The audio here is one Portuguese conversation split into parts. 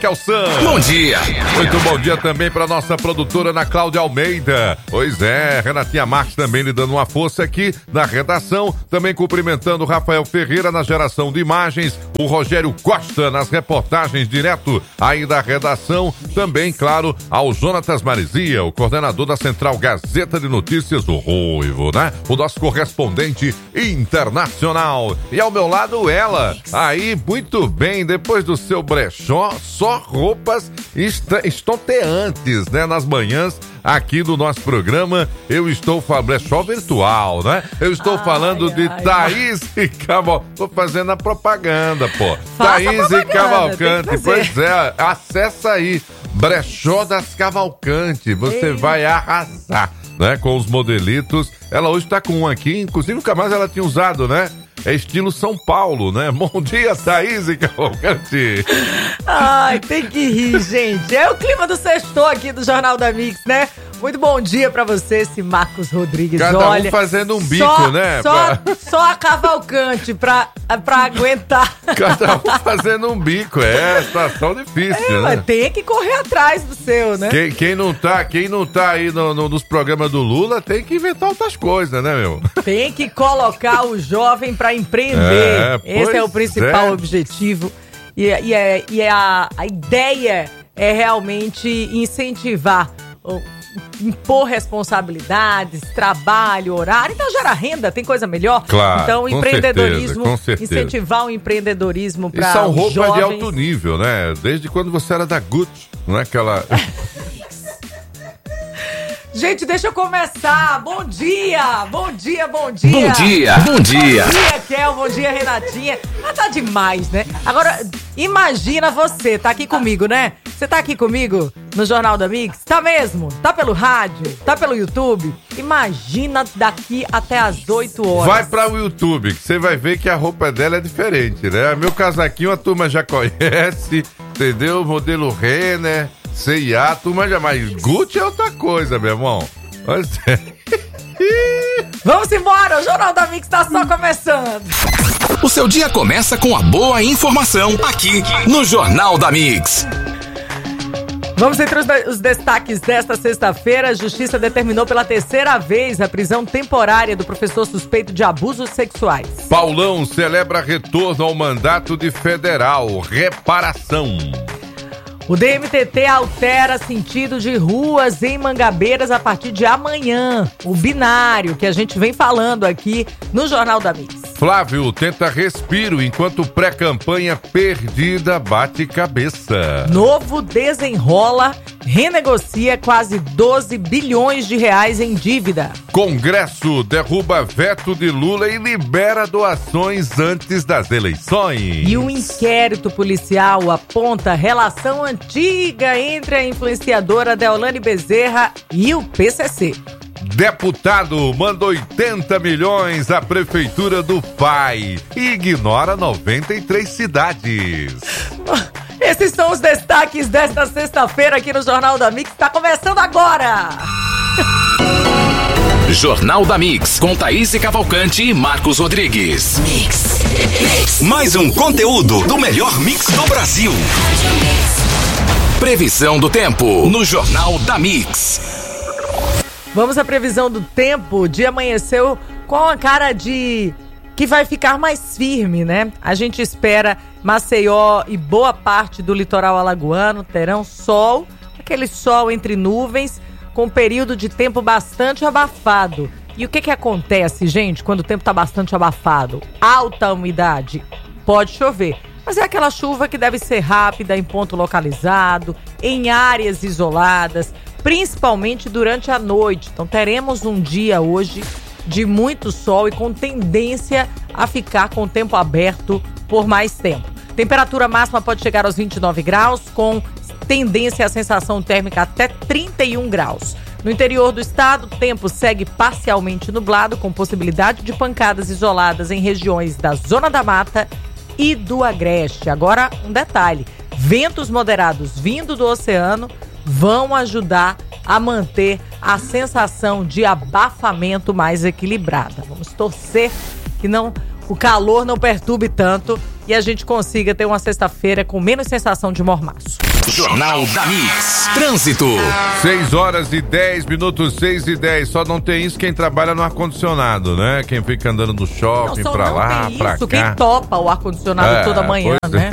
Kelsan. Bom dia. Muito bom dia também para nossa produtora Ana Cláudia Almeida. Pois é, Renatinha Marques também lhe dando uma força aqui na redação. Também cumprimentando o Rafael Ferreira na geração de imagens. O Rogério Costa nas reportagens direto aí da redação. Também, claro, ao Jonatas Marizia, o coordenador da Central Gazeta de Notícias, o Ruivo, né? O nosso correspondente internacional. E ao meu lado, ela. Aí, muito bem, depois do seu brechó, só roupas estonteantes, né? Nas manhãs aqui do nosso programa, eu estou falando, brechó virtual, né? Eu estou falando de Thaís e Cavalcante. Tô fazendo a propaganda, pô. Thaís e Cavalcante, pois é, acessa aí, Brechó das Cavalcante, você vai arrasar, né? Com os modelitos. Ela hoje tá com um aqui, inclusive nunca mais ela tinha usado, né? É estilo São Paulo, né? Bom dia, Thaís e Cavalcante. Ai, tem que rir, gente. É o clima do sextou aqui do Jornal da Mix, né? Muito bom dia pra você, esse Marcos Rodrigues. Cada olha, um fazendo um bico, né? Só a Cavalcante pra aguentar. Cada um fazendo um bico, situação difícil, né? Mas tem que correr atrás do seu, né? Quem não tá aí nos programas do Lula tem que inventar outras coisas, né, meu? Tem que colocar o jovem pra empreender. Esse é o principal objetivo. E a ideia é realmente incentivar, impor responsabilidades, trabalho, horário, então gera renda, tem coisa melhor. Claro, então empreendedorismo, com certeza. Incentivar o empreendedorismo para os jovens. E são roupas jovens. De alto nível, né? Desde quando você era da Gucci, não é aquela... Gente, deixa eu começar. Bom dia. Bom dia. Bom dia. Bom dia, Kel. Bom dia, Renatinha. Mas tá demais, né? Agora, imagina você, tá aqui comigo, né? Você tá aqui comigo no Jornal da Mix? Tá mesmo? Tá pelo rádio? Tá pelo YouTube? Imagina daqui até as 8 horas. Vai para o YouTube, que você vai ver que a roupa dela é diferente, né? Meu casaquinho a turma já conhece, entendeu? Modelo Renner, CIA, a turma já... Mas Gucci é outra coisa, meu irmão. Vamos embora, o Jornal da Mix tá só começando. O seu dia começa com a boa informação aqui no Jornal da Mix. Vamos entre os destaques desta sexta-feira. A Justiça determinou pela terceira vez a prisão temporária do professor suspeito de abusos sexuais. Paulão celebra retorno ao mandato de federal. Reparação. O DMTT altera sentido de ruas em Mangabeiras a partir de amanhã. O binário que a gente vem falando aqui no Jornal da Mix. Flávio tenta respiro enquanto pré-campanha perdida bate cabeça. Novo desenrola, renegocia quase 12 bilhões de reais em dívida. Congresso derruba veto de Lula e libera doações antes das eleições. E o inquérito policial aponta relação antiga entre a influenciadora Deolane Bezerra e o PCC. Deputado manda 80 milhões à prefeitura do Pai e ignora 93 cidades. Esses são os destaques desta sexta-feira aqui no Jornal da Mix. Tá começando agora! Jornal da Mix, com Thaís Cavalcante e Marcos Rodrigues. Mais um conteúdo do melhor mix do Brasil. Previsão do tempo no Jornal da Mix. Vamos à previsão do tempo. O dia amanheceu com a cara de que vai ficar mais firme, né? A gente espera Maceió e boa parte do litoral alagoano terão sol, aquele sol entre nuvens, com um período de tempo bastante abafado. E o que acontece, gente, quando o tempo está bastante abafado? Alta umidade, pode chover. Mas é aquela chuva que deve ser rápida, em ponto localizado, em áreas isoladas, principalmente durante a noite. Então teremos um dia hoje de muito sol e com tendência a ficar com o tempo aberto por mais tempo. Temperatura máxima pode chegar aos 29 graus, com tendência à sensação térmica até 31 graus. No interior do estado, o tempo segue parcialmente nublado, com possibilidade de pancadas isoladas em regiões da Zona da Mata e do Agreste. Agora, um detalhe: ventos moderados vindo do oceano vão ajudar a manter a sensação de abafamento mais equilibrada. Vamos torcer que o calor não perturbe tanto e a gente consiga ter uma sexta-feira com menos sensação de mormaço. Jornal da Mix. Trânsito. 6h10, 6h10. Só não tem isso quem trabalha no ar-condicionado, né? Quem fica andando no shopping pra lá, pra cá. Quem topa o ar-condicionado toda manhã, né?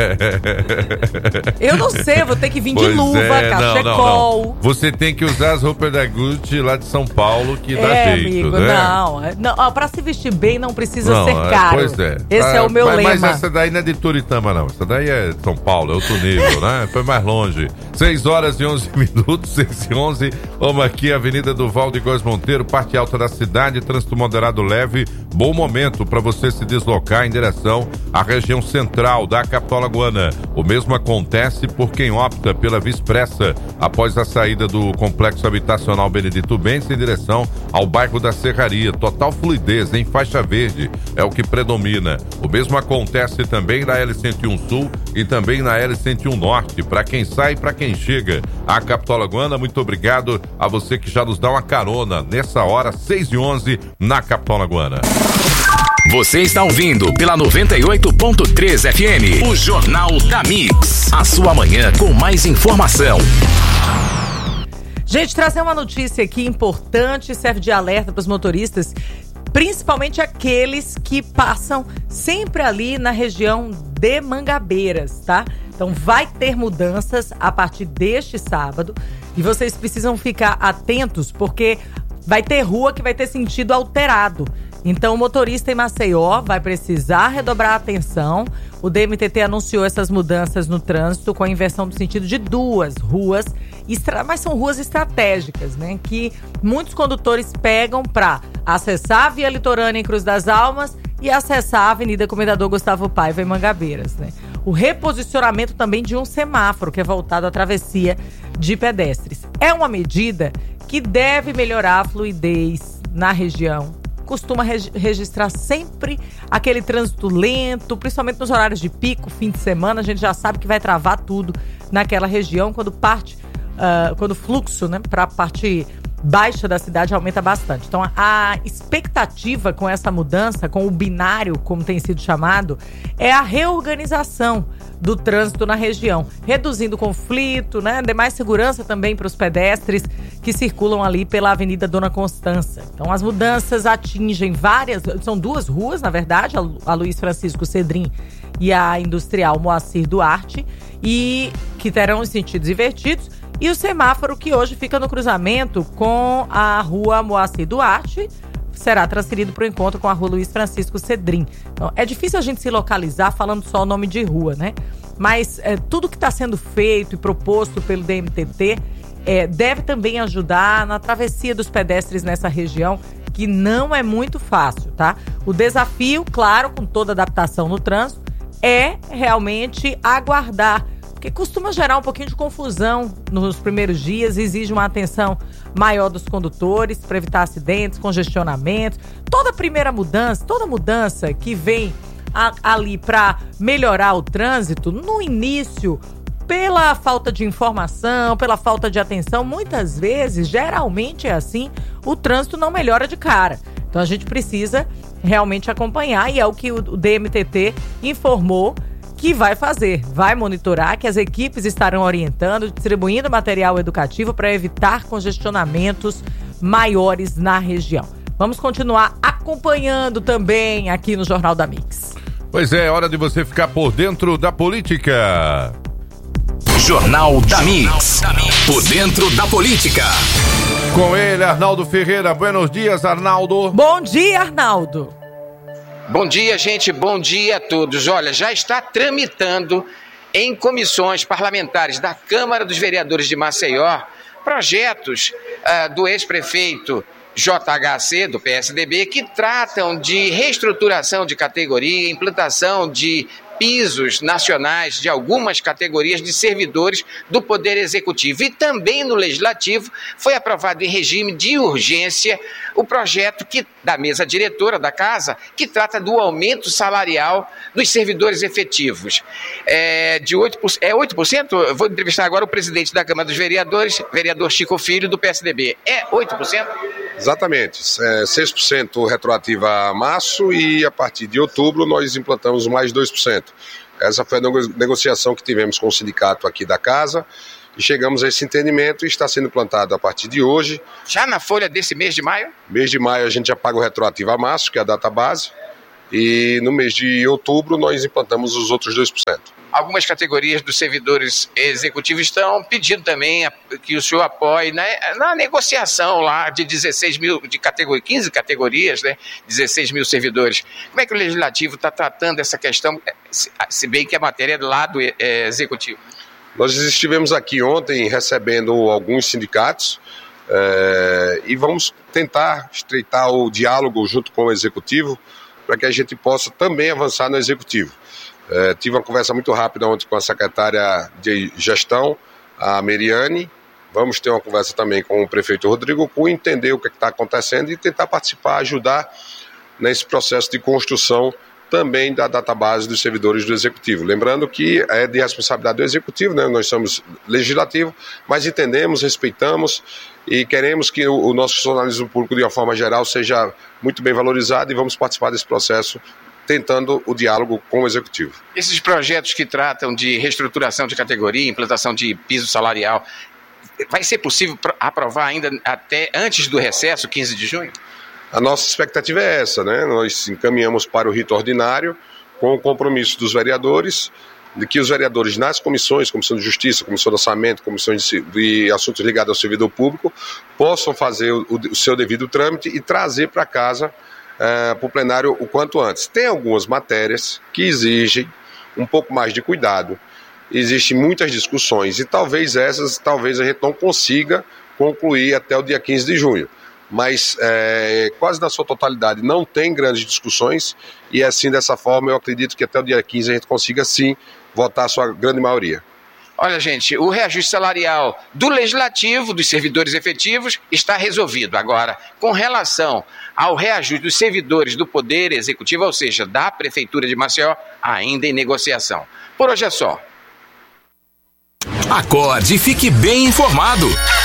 Eu não sei, vou ter que vir de luva, cachecol. Não. Você tem que usar as roupas da Gucci lá de São Paulo, que dá jeito, amigo, né? Não, pra se vestir bem não precisa ser caro. Pois é. Esse é o meu lema. Mas essa daí não é de Toritama, não. Essa daí é de São Paulo, é outro nível, né? Foi mais longe. 6h11, 6h11. Vamos aqui, Avenida do Val de Góes Monteiro, parte alta da cidade, trânsito moderado leve. Bom momento para você se deslocar em direção à região central da capital alagoana. O mesmo acontece por quem opta pela Via Expressa após a saída do complexo habitacional Benedito Bentes em direção ao bairro da Serraria. Total fluidez em faixa verde é o que predomina. O mesmo acontece também na L101 Sul e também na L101 Norte. Para quem sai e para quem chega à capital alagoana, muito obrigado a você que já nos dá uma carona nessa hora, 6h11, na capital alagoana. Você está ouvindo pela 98.3 FM, o Jornal da Mix. A sua manhã com mais informação. Gente, trazer uma notícia aqui importante, serve de alerta para os motoristas, principalmente aqueles que passam sempre ali na região de Mangabeiras, tá? Então vai ter mudanças a partir deste sábado e vocês precisam ficar atentos porque vai ter rua que vai ter sentido alterado. Então o motorista em Maceió vai precisar redobrar a atenção. O DMTT anunciou essas mudanças no trânsito com a inversão do sentido de duas ruas, mas são ruas estratégicas, né? Que muitos condutores pegam para acessar a Via Litorânea em Cruz das Almas e acessar a Avenida Comendador Gustavo Paiva em Mangabeiras, né? O reposicionamento também de um semáforo que é voltado à travessia de pedestres. É uma medida que deve melhorar a fluidez na região. Costuma registrar sempre aquele trânsito lento, principalmente nos horários de pico, fim de semana. A gente já sabe que vai travar tudo naquela região quando o fluxo, né, para a parte baixa da cidade aumenta bastante. Então a expectativa com essa mudança, com o binário, como tem sido chamado, é a reorganização do trânsito na região, reduzindo o conflito, né? De mais segurança também para os pedestres que circulam ali pela Avenida Dona Constança. Então as mudanças atingem são duas ruas, na verdade, a Luiz Francisco Cedrim e a Industrial Moacir Duarte, e que terão os sentidos invertidos, e o semáforo que hoje fica no cruzamento com a Rua Moacir Duarte será transferido para o encontro com a Rua Luiz Francisco Cedrim. Então, é difícil a gente se localizar falando só o nome de rua, né? Mas tudo que está sendo feito e proposto pelo DMTT deve também ajudar na travessia dos pedestres nessa região, que não é muito fácil, tá? O desafio, claro, com toda adaptação no trânsito, é realmente aguardar, porque costuma gerar um pouquinho de confusão nos primeiros dias, exige uma atenção maior dos condutores para evitar acidentes, congestionamentos. Toda mudança que vem ali para melhorar o trânsito, no início, pela falta de informação, pela falta de atenção, muitas vezes, geralmente é assim, o trânsito não melhora de cara. Então a gente precisa realmente acompanhar, e é o que o DMTT informou que vai fazer, vai monitorar, que as equipes estarão orientando, distribuindo material educativo para evitar congestionamentos maiores na região. Vamos continuar acompanhando também aqui no Jornal da Mix. Pois é, hora de você ficar por dentro da política. Jornal da Mix, por dentro da política. Com ele, Arnaldo Ferreira. Buenos dias, Arnaldo. Bom dia, Arnaldo. Bom dia, gente. Bom dia a todos. Olha, já está tramitando em comissões parlamentares da Câmara dos Vereadores de Maceió projetos do ex-prefeito JHC, do PSDB, que tratam de reestruturação de categoria, implantação de pisos nacionais de algumas categorias de servidores do Poder Executivo. E também no Legislativo foi aprovado em regime de urgência o projeto da mesa diretora da Casa, que trata do aumento salarial dos servidores efetivos. De 8%, 8%? Eu vou entrevistar agora o presidente da Câmara dos Vereadores, vereador Chico Filho, do PSDB. É 8%? Exatamente. 6% retroativa a março e a partir de outubro nós implantamos mais 2%. Essa foi a negociação que tivemos com o sindicato aqui da casa e chegamos a esse entendimento e está sendo implantado a partir de hoje. Já na folha desse mês de maio? Mês de maio a gente já paga o retroativo a março, que é a data base, e no mês de outubro nós implantamos os outros 2%. Algumas categorias dos servidores executivos estão pedindo também que o senhor apoie na negociação lá de 16 mil, de 15 categorias, né? 16 mil servidores. Como é que o Legislativo está tratando essa questão, se bem que a matéria é do lado executivo? Nós estivemos aqui ontem recebendo alguns sindicatos e vamos tentar estreitar o diálogo junto com o Executivo para que a gente possa também avançar no Executivo. Tive uma conversa muito rápida ontem com a secretária de Gestão, a Meriane. Vamos ter uma conversa também com o prefeito Rodrigo Cunha, entender o que está acontecendo e tentar participar, ajudar nesse processo de construção também da database dos servidores do Executivo. Lembrando que é de responsabilidade do Executivo, né? Nós somos legislativo, mas entendemos, respeitamos e queremos que o nosso jornalismo público, de uma forma geral, seja muito bem valorizado e vamos participar desse processo tentando o diálogo com o Executivo. Esses projetos que tratam de reestruturação de categoria, implantação de piso salarial, vai ser possível aprovar ainda até antes do recesso, 15 de junho? A nossa expectativa é essa, né? Nós encaminhamos para o rito ordinário com o compromisso dos vereadores, de que os vereadores nas comissões, Comissão de Justiça, Comissão de Orçamento, Comissões de Assuntos ligados ao servidor público, possam fazer o seu devido trâmite e trazer para casa para o plenário o quanto antes. Tem algumas matérias que exigem um pouco mais de cuidado, existem muitas discussões e talvez a gente não consiga concluir até o dia 15 de junho. Mas quase na sua totalidade não tem grandes discussões e assim, dessa forma, eu acredito que até o dia 15 a gente consiga sim votar a sua grande maioria. Olha, gente, o reajuste salarial do Legislativo, dos servidores efetivos, está resolvido. Agora, com relação ao reajuste dos servidores do Poder Executivo, ou seja, da Prefeitura de Maceió, ainda em negociação. Por hoje é só. Acorde e fique bem informado.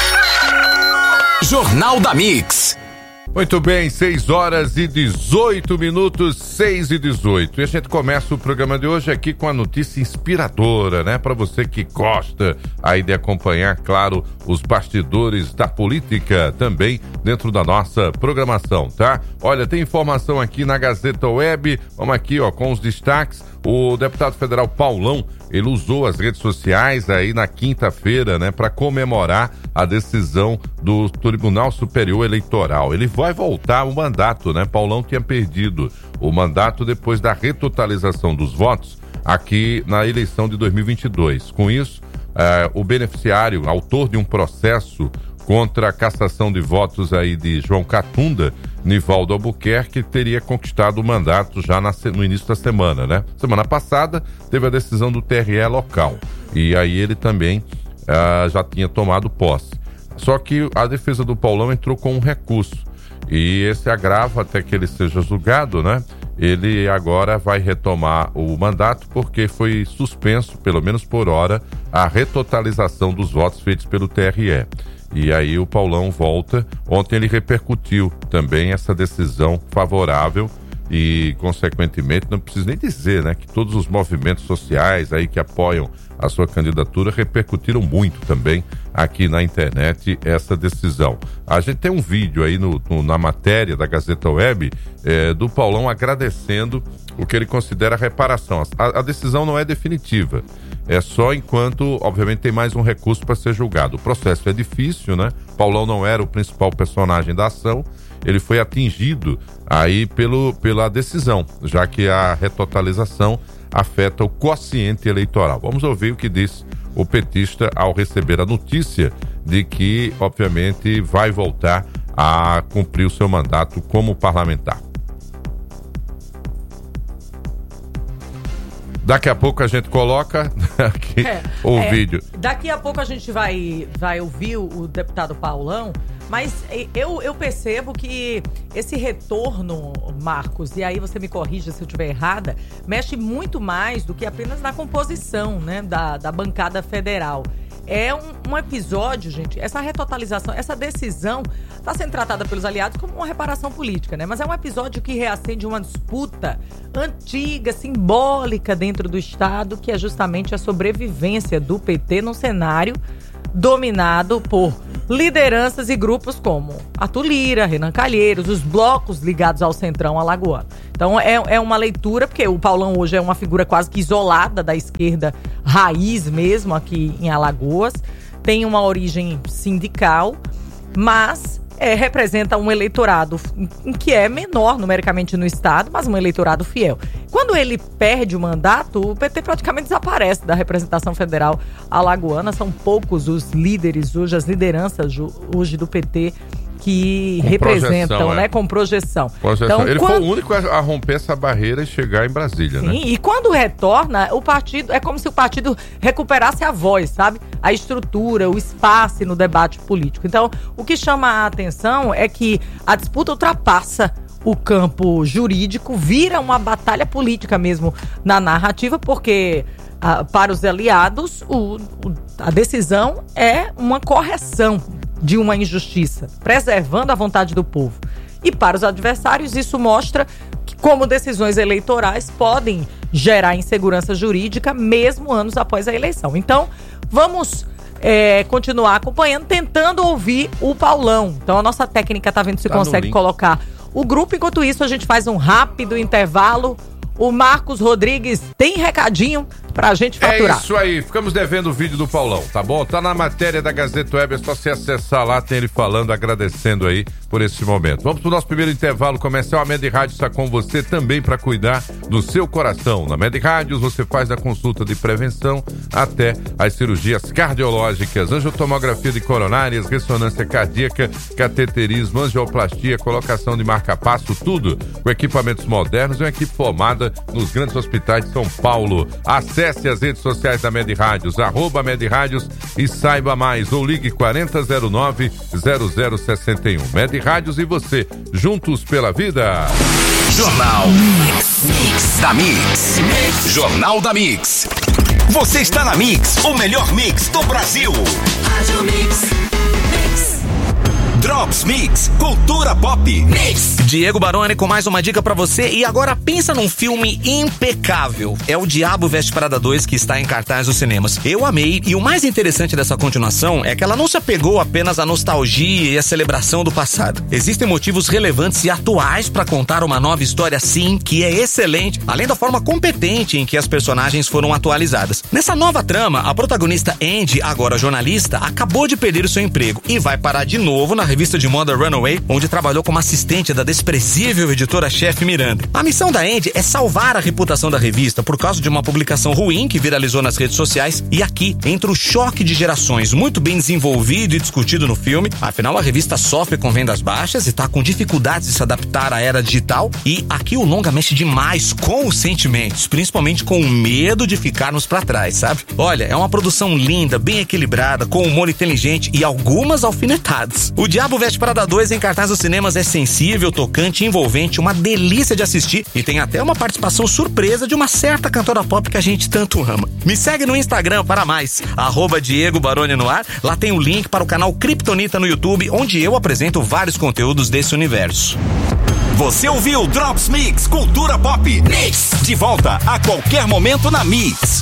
Jornal da Mix. Muito bem, 6 horas e 18 minutos, 6 e 18. E a gente começa o programa de hoje aqui com a notícia inspiradora, né? Para você que gosta aí de acompanhar, claro, os bastidores da política também dentro da nossa programação, tá? Olha, tem informação aqui na Gazeta Web, vamos aqui, ó, com os destaques. O deputado federal Paulão, ele usou as redes sociais aí na quinta-feira, né, para comemorar a decisão do Tribunal Superior Eleitoral. Ele vai voltar ao mandato, né? Paulão tinha perdido o mandato depois da retotalização dos votos aqui na eleição de 2022. Com isso, o beneficiário, autor de um processo contra a cassação de votos aí de João Catunda, Nivaldo Albuquerque, teria conquistado o mandato já no início da semana, né? Semana passada teve a decisão do TRE local e aí ele também já tinha tomado posse. Só que a defesa do Paulão entrou com um recurso e esse agravo até que ele seja julgado, né? Ele agora vai retomar o mandato porque foi suspenso, pelo menos por hora, a retotalização dos votos feitos pelo TRE. E aí o Paulão volta. Ontem ele repercutiu também essa decisão favorável e, consequentemente, não preciso nem dizer, né, que todos os movimentos sociais aí que apoiam a sua candidatura repercutiram muito também aqui na internet essa decisão. A gente tem um vídeo aí na matéria da Gazeta Web do Paulão agradecendo o que ele considera reparação. A decisão não é definitiva, é só enquanto, obviamente, tem mais um recurso para ser julgado. O processo é difícil, né? Paulão não era o principal personagem da ação, ele foi atingido aí pela decisão, já que a retotalização afeta o quociente eleitoral. Vamos ouvir o que disse o petista ao receber a notícia de que, obviamente, vai voltar a cumprir o seu mandato como parlamentar. Daqui a pouco a gente coloca aqui o vídeo. Daqui a pouco a gente vai ouvir o deputado Paulão, mas eu percebo que esse retorno, Marcos, e aí você me corrija se eu estiver errada, mexe muito mais do que apenas na composição, né, da bancada federal. é um episódio, gente, essa retotalização, essa decisão está sendo tratada pelos aliados como uma reparação política, né? Mas é um episódio que reacende uma disputa antiga, simbólica dentro do Estado, que é justamente a sobrevivência do PT num cenário dominado por lideranças e grupos como Arthur Lira, Renan Calheiros, os blocos ligados ao Centrão alagoano. Então é uma leitura, porque o Paulão hoje é uma figura quase que isolada da esquerda raiz mesmo aqui em Alagoas, tem uma origem sindical, mas representa um eleitorado que é menor numericamente no estado, mas um eleitorado fiel. Quando ele perde o mandato, o PT praticamente desaparece da representação federal alagoana. São poucos os líderes hoje, as lideranças hoje do PT que com representam, né, com projeção. Então, ele foi o único a romper essa barreira e chegar em Brasília, sim, né? E quando retorna, o partido, é como se o partido recuperasse a voz, sabe? A estrutura, o espaço no debate político. Então, o que chama a atenção é que a disputa ultrapassa o campo jurídico, vira uma batalha política mesmo na narrativa, porque para os aliados a decisão é uma correção de uma injustiça, preservando a vontade do povo. E para os adversários, isso mostra que como decisões eleitorais podem gerar insegurança jurídica mesmo anos após a eleição. Então, vamos continuar acompanhando, tentando ouvir o Paulão. Então, a nossa técnica está vendo se consegue colocar o grupo. Enquanto isso, a gente faz um rápido intervalo. O Marcos Rodrigues tem recadinho pra gente faturar. É isso aí, ficamos devendo o vídeo do Paulão, tá bom? Tá na matéria da Gazeta Web, é só você acessar lá, tem ele falando, agradecendo aí por esse momento. Vamos pro nosso primeiro intervalo comercial. A Med Rádio está com você também para cuidar do seu coração. Na Med Rádios você faz da consulta de prevenção até as cirurgias cardiológicas, angiotomografia de coronárias, ressonância cardíaca, cateterismo, angioplastia, colocação de marca-passo, tudo com equipamentos modernos e uma equipe formada nos grandes hospitais de São Paulo. Acesse as redes sociais da Med Rádios, @MedRádios e saiba mais, ou ligue 4009-0061. Med Rádios e você, juntos pela vida. Jornal Mix da Mix. Jornal da Mix. Você está na Mix, o melhor mix do Brasil. Rádio Mix. Drops Mix, cultura pop. Mix. Diego Baroni com mais uma dica pra você. E agora pensa num filme impecável. É O Diabo Veste Prada 2, que está em cartaz nos cinemas. Eu amei, e o mais interessante dessa continuação é que ela não se apegou apenas à nostalgia e à celebração do passado. Existem motivos relevantes e atuais pra contar uma nova história, sim, que é excelente, além da forma competente em que as personagens foram atualizadas. Nessa nova trama, a protagonista Andy, agora jornalista, acabou de perder o seu emprego e vai parar de novo na revista de moda Runaway, onde trabalhou como assistente da desprezível editora-chefe Miranda. A missão da Andy é salvar a reputação da revista por causa de uma publicação ruim que viralizou nas redes sociais, e aqui entra o choque de gerações, muito bem desenvolvido e discutido no filme. Afinal, a revista sofre com vendas baixas e tá com dificuldades de se adaptar à era digital, e aqui o longa mexe demais com os sentimentos, principalmente com o medo de ficarmos pra trás, sabe? Olha, é uma produção linda, bem equilibrada, com humor inteligente e algumas alfinetadas. O Diabo Veste Prada 2 em cartaz dos cinemas é sensível, tocante, envolvente, uma delícia de assistir, e tem até uma participação surpresa de uma certa cantora pop que a gente tanto ama. Me segue no Instagram para mais, @Diego Baroni no ar. Lá tem o link para o canal Kryptonita no YouTube, onde eu apresento vários conteúdos desse universo. Você ouviu Drops Mix, cultura pop. Mix. De volta a qualquer momento na Mix.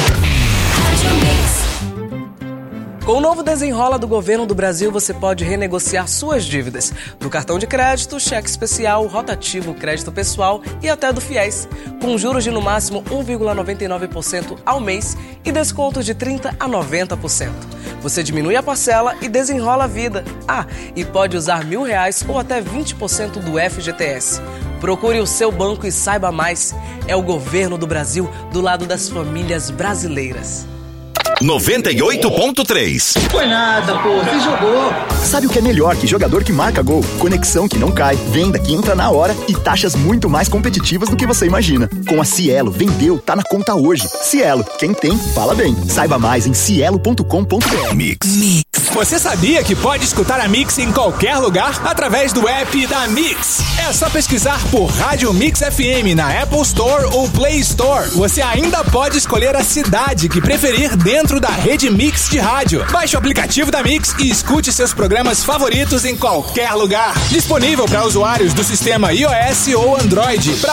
Com o novo Desenrola do Governo do Brasil, você pode renegociar suas dívidas do cartão de crédito, cheque especial, rotativo, crédito pessoal e até do FIES, com juros de no máximo 1,99% ao mês e descontos de 30% a 90%. Você diminui a parcela e desenrola a vida. E pode usar R$1.000 ou até 20% do FGTS. Procure o seu banco e saiba mais. É o Governo do Brasil do lado das famílias brasileiras. 98.3. Foi nada, pô, você jogou. Sabe o que é melhor que jogador que marca gol? Conexão que não cai, venda que entra na hora e taxas muito mais competitivas do que você imagina. Com a Cielo, vendeu, tá na conta hoje. Cielo, quem tem, fala bem. Saiba mais em cielo.com.br. Mix. Você sabia que pode escutar a Mix em qualquer lugar através do app da Mix? É só pesquisar por Rádio Mix FM na Apple Store ou Play Store. Você ainda pode escolher a cidade que preferir dentro da rede Mix de rádio. Baixe o aplicativo da Mix e escute seus programas favoritos em qualquer lugar. Disponível para usuários do sistema iOS ou Android. Para